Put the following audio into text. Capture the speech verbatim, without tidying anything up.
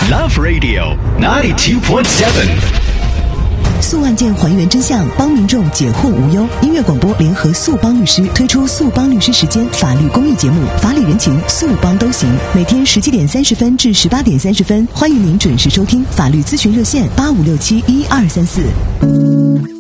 Love Radio ninety-two point seven。 诉案件还原真相，帮民众解惑无忧。音乐广播联合速帮律师推出速帮律师时间法律公益节目，法理人情速帮都行。每天十七点三十分至十八点三十分，欢迎您准时收听法律咨询热线八五六七一二三四。